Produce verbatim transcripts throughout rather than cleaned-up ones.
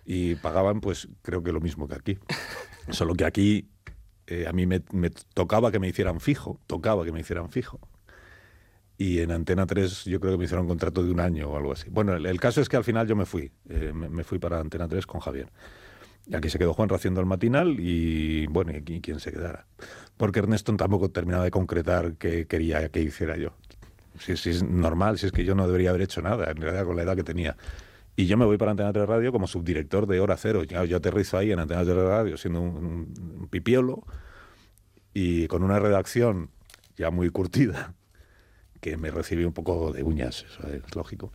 Y pagaban, pues, creo que lo mismo que aquí. Solo que aquí eh, a mí me, me tocaba que me hicieran fijo, tocaba que me hicieran fijo. Y en Antena tres yo creo que me hicieron un contrato de un año o algo así. Bueno, el, el caso es que al final yo me fui, eh, me, me fui para Antena tres con Javier. Y aquí se quedó Juanra haciendo el matinal y, bueno, y aquí quién se quedara. Porque Ernesto tampoco terminaba de concretar qué quería que hiciera yo. Si, si es normal, si es que yo no debería haber hecho nada, en realidad con la edad que tenía. Y yo me voy para Antena tres Radio como subdirector de Hora Cero. Yo, yo aterrizo ahí en Antena tres Radio siendo un, un, un pipiolo y con una redacción ya muy curtida que me recibe un poco de uñas, eso es lógico.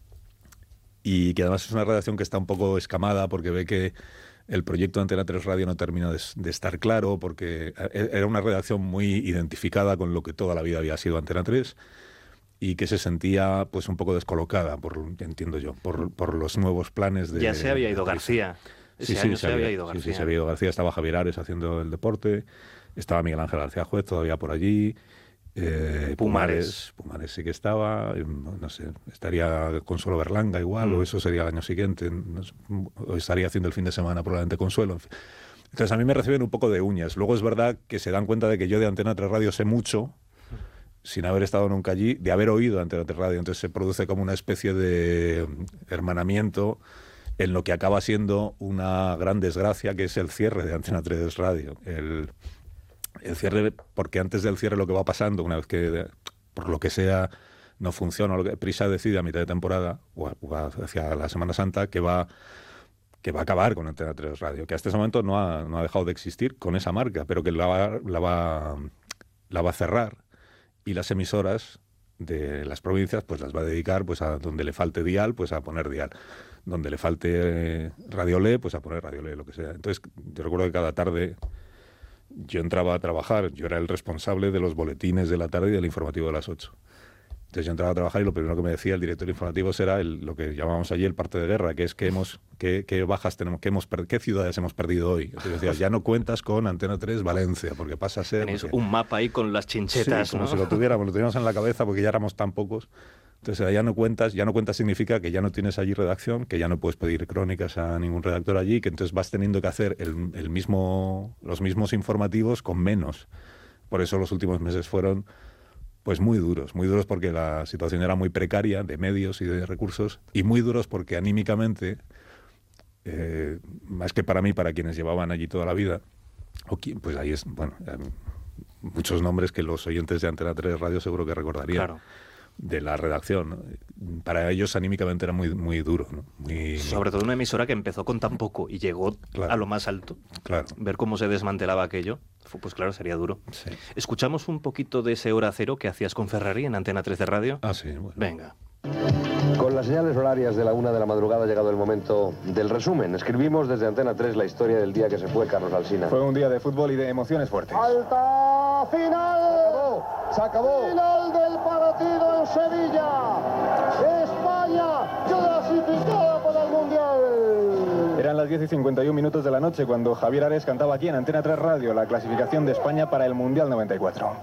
Y que además es una redacción que está un poco escamada porque ve que el proyecto de Antena tres Radio no termina de, de estar claro, porque era una redacción muy identificada con lo que toda la vida había sido Antena tres y que se sentía pues un poco descolocada, por entiendo yo, por, por los nuevos planes de... Ya se había ido García. Ese sí, año sí, se había ido García. Sí, sí, se había ido García. Estaba Javier Ares haciendo el deporte, estaba Miguel Ángel García Juez todavía por allí... Eh, Pumares. Pumares sí que estaba, no sé, estaría Consuelo Berlanga igual, mm. o eso sería el año siguiente, no sé, o estaría haciendo el fin de semana probablemente Consuelo. En fin. Entonces a mí me reciben un poco de uñas. Luego es verdad que se dan cuenta de que yo de Antena tres Radio sé mucho, sin haber estado nunca allí, de haber oído Antena tres Radio. Entonces se produce como una especie de hermanamiento en lo que acaba siendo una gran desgracia, que es el cierre de Antena tres Radio. El... El cierre, porque antes del cierre lo que va pasando, una vez que por lo que sea no funciona, lo que Prisa decide a mitad de temporada, o, o hacia la Semana Santa, que va, que va a acabar con Antena tres Radio, que hasta ese momento no ha, no ha dejado de existir con esa marca, pero que la va, la va, la va a cerrar y las emisoras de las provincias pues las va a dedicar pues a donde le falte dial, pues a poner dial. Donde le falte Radio Le, pues a poner Radio Le, lo que sea. Entonces yo recuerdo que cada tarde yo entraba a trabajar, yo era el responsable de los boletines de la tarde y del informativo de las ocho. Entonces yo entraba a trabajar y lo primero que me decía el director informativo era el, lo que llamábamos allí el parte de guerra, que es que hemos, qué, qué bajas tenemos, qué, hemos, qué ciudades hemos perdido hoy. Entonces decía, ya no cuentas con Antena tres Valencia, porque pasa a ser... Tenéis porque, un mapa ahí con las chinchetas, sí, como ¿no? si lo tuviéramos, lo tuviéramos en la cabeza porque ya éramos tan pocos. Entonces ya no cuentas, ya no cuentas significa que ya no tienes allí redacción, que ya no puedes pedir crónicas a ningún redactor allí, que entonces vas teniendo que hacer el, el mismo, los mismos informativos con menos. Por eso los últimos meses fueron pues muy duros, muy duros porque la situación era muy precaria de medios y de recursos, y muy duros porque anímicamente, eh, más que para mí, para quienes llevaban allí toda la vida, o quien, pues ahí es, bueno, muchos nombres que los oyentes de Antena tres Radio seguro que recordarían. Claro. De la redacción, ¿no? Para ellos anímicamente era muy, muy duro, ¿no? Muy, sobre todo una emisora que empezó con tan poco y llegó claro. a lo más alto. Claro. Ver cómo se desmantelaba aquello, pues claro, sería duro. Sí. Escuchamos un poquito de ese Hora Cero que hacías con Ferrari en Antena tres de Radio. Ah, sí, bueno. Venga. Con las señales horarias de la una de la madrugada ha llegado el momento del resumen. Escribimos desde Antena tres la historia del día que se fue Carlos Alsina. Fue un día de fútbol y de emociones fuertes. ¡Alta final! ¡Se acabó! ¡Final del partido en Sevilla! ¡España clasificada para el Mundial! Eran las diez y cincuenta y un minutos de la noche cuando Javier Ares cantaba aquí en Antena tres Radio la clasificación de España para el Mundial noventa y cuatro.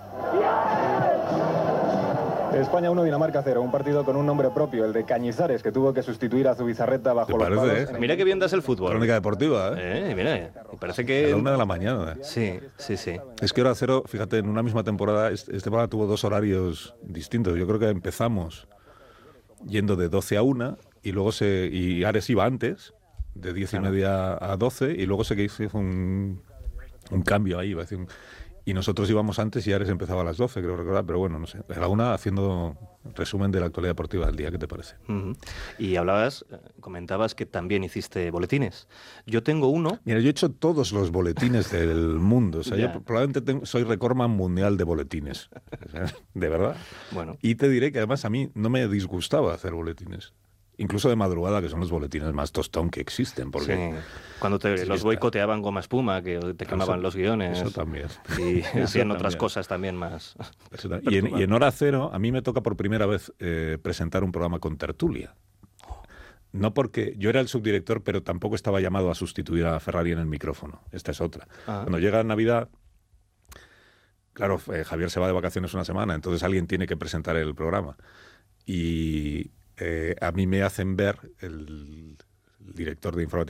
España uno, Dinamarca cero, un partido con un nombre propio, el de Cañizares, que tuvo que sustituir a Zubizarreta bajo los parece, palos. ¿eh? Mira qué bien das el fútbol. Crónica deportiva, ¿eh? eh mira, me parece que... A la una de la mañana. ¿eh? Sí, sí, sí. Es que Hora Cero, fíjate, en una misma temporada, este, este programa tuvo dos horarios distintos. Yo creo que empezamos yendo de doce a una, y luego se... Y Ares iba antes, de diez y media a doce, y luego se hizo un, un cambio ahí, iba a decir un... Y nosotros íbamos antes y Ares empezaba a las doce, creo recordar, pero bueno, no sé. A la una haciendo resumen de la actualidad deportiva del día, ¿qué te parece? Uh-huh. Y hablabas, comentabas que también hiciste boletines. Yo tengo uno... Mira, yo he hecho todos los boletines del mundo. O sea, ya. yo probablemente tengo, soy recordman mundial de boletines. De verdad. Bueno. Y te diré que además a mí no me disgustaba hacer boletines. Incluso de madrugada, que son los boletines más tostón que existen. Porque sí. Cuando te, sí, los boicoteaban goma espuma, que te quemaban eso, los guiones. Eso también. Y eso hacían también. Otras cosas también más. Y en, y en Hora Cero, a mí me toca por primera vez eh, presentar un programa con tertulia. No porque yo era el subdirector, pero tampoco estaba llamado a sustituir a Ferrari en el micrófono. Esta es otra. Ah. Cuando llega Navidad, claro, eh, Javier se va de vacaciones una semana, entonces alguien tiene que presentar el programa. Y... Eh, a mí me hacen ver, el, el director de informativo